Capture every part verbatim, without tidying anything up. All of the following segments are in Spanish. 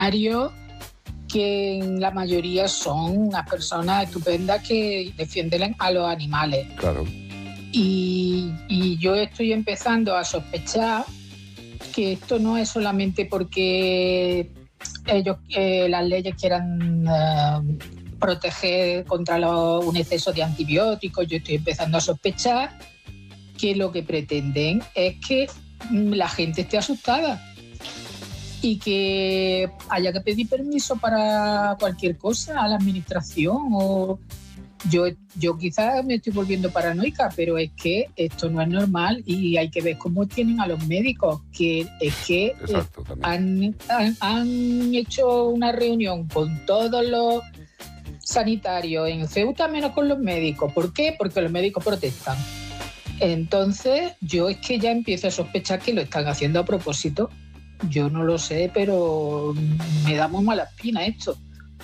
que en la mayoría son unas personas estupendas que defienden a los animales. Claro. Y, y yo estoy empezando a sospechar que esto no es solamente porque ellos, eh, las leyes quieran eh, proteger contra los, un exceso de antibióticos. Yo estoy empezando a sospechar que lo que pretenden es que la gente esté asustada y que haya que pedir permiso para cualquier cosa a la administración. O yo, yo quizás me estoy volviendo paranoica, pero es que esto no es normal y hay que ver cómo tienen a los médicos, que es que Exacto, han, han, han hecho una reunión con todos los sanitarios en Ceuta menos con los médicos. ¿Por qué? Porque los médicos protestan. Entonces yo es que ya empiezo a sospechar que lo están haciendo a propósito. Yo no lo sé, pero me da muy mala espina esto.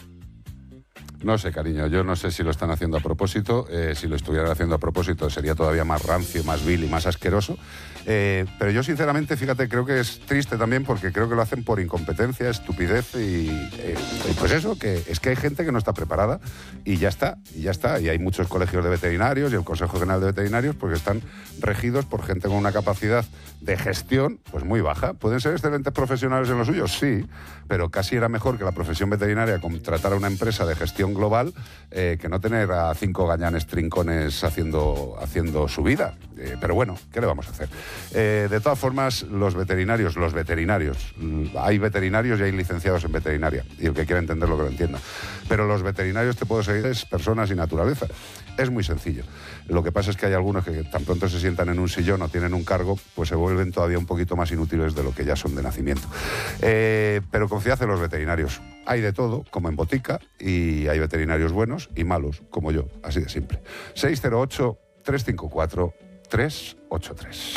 No sé, cariño, yo no sé si lo están haciendo a propósito. Eh, si lo estuvieran haciendo a propósito sería todavía más rancio, más vil y más asqueroso. Eh, pero yo sinceramente, fíjate, creo que es triste también porque creo que lo hacen por incompetencia, estupidez y, eh, y pues eso, que es que hay gente que no está preparada y ya está, y ya está. Y hay muchos colegios de veterinarios y el Consejo General de Veterinarios porque están regidos por gente con una capacidad de gestión pues muy baja. ¿Pueden ser excelentes profesionales en lo suyo? Sí, pero casi era mejor que la profesión veterinaria contratara una empresa de gestión global eh, que no tener a cinco gañanes trincones haciendo, haciendo su vida. Eh, pero bueno, ¿qué le vamos a hacer? Eh, de todas formas, los veterinarios, los veterinarios, hay veterinarios y hay licenciados en veterinaria, y el que quiera entenderlo que lo entienda. Pero los veterinarios, te puedo seguir, es personas y naturaleza. Es muy sencillo. Lo que pasa es que hay algunos que tan pronto se sientan en un sillón o tienen un cargo, pues se vuelven todavía un poquito más inútiles de lo que ya son de nacimiento. Eh, pero confiad en los veterinarios. Hay de todo, como en botica, y hay veterinarios buenos y malos, como yo, así de simple. seis cero ocho, tres cinco cuatro, tres ocho tres.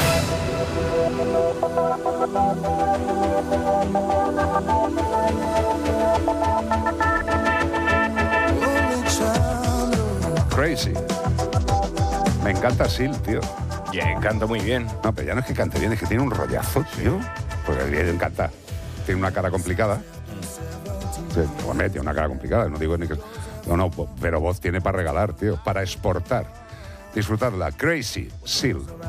Crazy. Me encanta Sil, tío. Ya, canta muy bien. No, pero ya no es que cante bien, es que tiene un rollazo, tío. Porque bien encanta. Tiene una cara complicada. Sí, hombre, tiene una cara complicada, no digo ni que... No, no, pero voz tiene para regalar, tío, para exportar. Disfrutadla. Crazy, Sil.